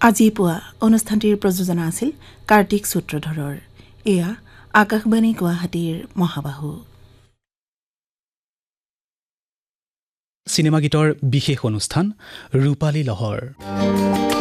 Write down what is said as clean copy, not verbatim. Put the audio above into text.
আজি পুৱা অনুষ্ঠানটিৰ প্ৰযোজনা আছিল কাৰ্তিক সূত্ৰধৰৰ। এয়া আকাশবাণী গুৱাহাটীৰ মহাবাহু। চিনেমা গীতৰ বিশেষ অনুষ্ঠান ৰূপালী লহৰ।